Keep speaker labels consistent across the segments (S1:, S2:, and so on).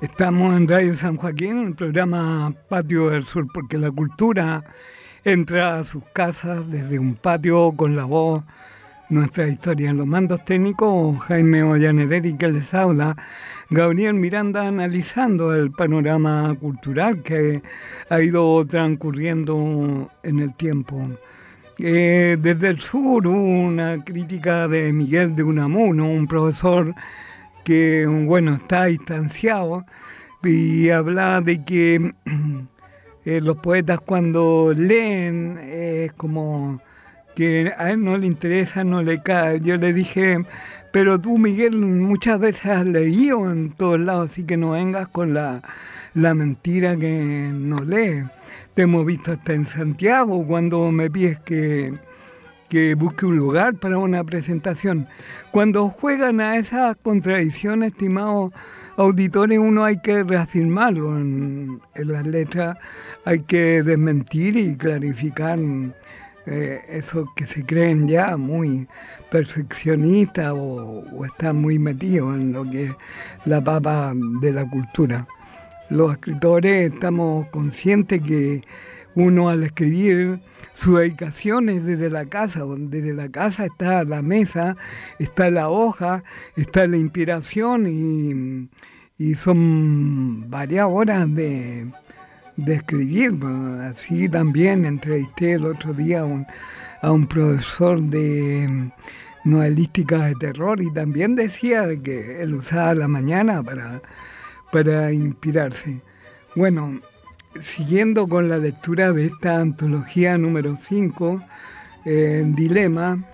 S1: Estamos en Radio San Joaquín, en el programa Patio del Sur, porque la cultura entra a sus casas desde un patio con la voz, nuestra historia. En los mandos técnicos, Jaime Ollanederi, que les habla, Gabriel Miranda, analizando el panorama cultural que ha ido transcurriendo en el tiempo. Desde el sur hubo una crítica de Miguel de Unamuno, un profesor que, bueno, está distanciado, y habla de que los poetas cuando leen es como que a él no le interesa, no le cae. Yo le dije, pero tú, Miguel, muchas veces has leído en todos lados, así que no vengas con la mentira que no lees. Te hemos visto hasta en Santiago cuando me pides que busque un lugar para una presentación. Cuando juegan a esas contradicciones, estimados auditores, uno hay que reafirmarlo en las letras, hay que desmentir y clarificar eso que se creen ya muy perfeccionistas o están muy metidos en lo que es la papa de la cultura. Los escritores estamos conscientes que uno al escribir sus dedicaciones desde la casa está la mesa, está la hoja, está la inspiración y son varias horas de escribir. Así también entrevisté el otro día a un profesor de novelística de terror y también decía que él usaba la mañana para inspirarse. Bueno, siguiendo con la lectura de esta antología número 5, Dilema,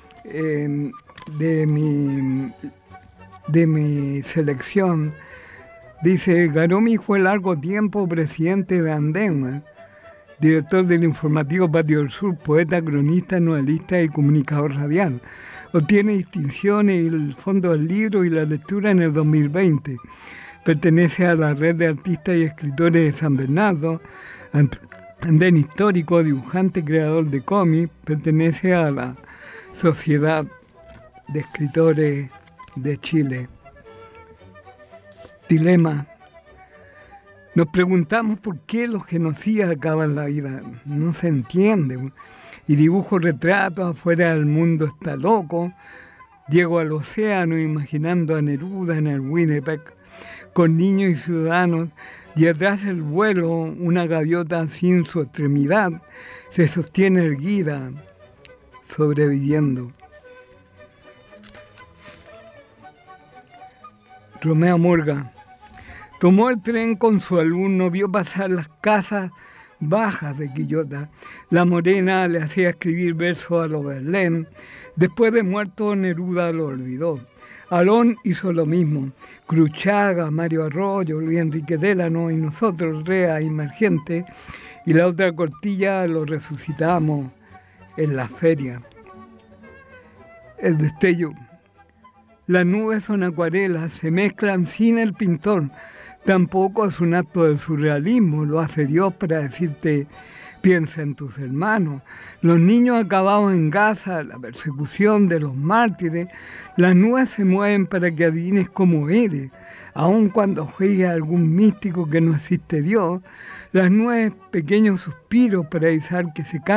S1: de mi selección, dice: Garomi fue largo tiempo presidente de Andén, director del informativo Patio del Sur, poeta, cronista, novelista y comunicador radial. Obtiene distinciones y el Fondo del Libro y la Lectura en el 2020. Pertenece a la red de artistas y escritores de San Bernardo, andén histórico, dibujante, creador de cómics. Pertenece a la Sociedad de Escritores de Chile. Dilema. Nos preguntamos por qué los genocidas acaban la vida. No se entiende. Y dibujo retratos afuera del mundo está loco. Llego al océano imaginando a Neruda en el Winnipeg, con niños y ciudadanos, y atrás el vuelo, una gaviota sin su extremidad, se sostiene erguida, sobreviviendo. Romeo Murga. Tomó el tren con su alumno, vio pasar las casas bajas de Quillota. La morena le hacía escribir versos a los Verlaine. Después de muerto, Neruda lo olvidó. Alón hizo lo mismo. Cruchaga, Mario Arroyo, Luis Enrique Delano y nosotros, Rea Emergente, y la otra cortilla lo resucitamos en la feria. El destello. Las nubes son acuarelas, se mezclan sin el pintor. Tampoco es un acto de surrealismo, lo hace Dios para decirte: piensa en tus hermanos. Los niños acabados en Gaza, la persecución de los mártires. Las nubes se mueven para que adivines cómo eres. Aun cuando juegue algún místico que no existe Dios, las nubes, pequeños suspiros para avisar que se